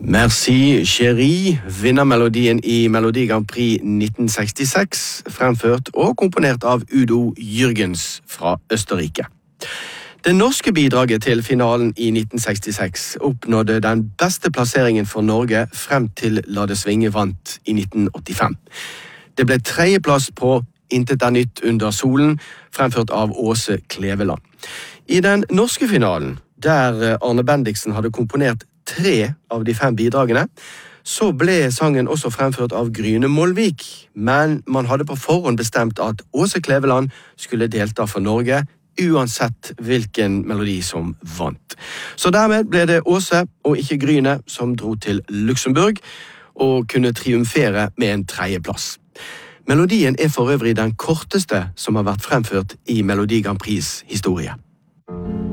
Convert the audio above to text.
Merci, Chérie, vinnermelodien i Melodi Grand Prix 1966, fremført og komponert av Udo Jürgens fra Østerrike. Det norske bidraget til finalen i 1966 oppnådde den beste plasseringen for Norge frem til La det svinge vant i 1985. Det ble tredjeplass på Intet er nytt under solen, fremført av Åse Kleveland. I den norske finalen, der Arne Bendiksen hadde komponert 3 av de 5 bidragene, så ble sangen også fremført av Gryne Molvik, men man hadde på forhånd bestemt at Åse Kleveland skulle delta for Norge, uansett hvilken melodi som vant. Så dermed ble det Åse og ikke Gryne som dro til Luxembourg og kunne triumfere med en tredjeplass. Melodien er for øvrig den korteste som har vært fremført i Melodi Grand Prix historie.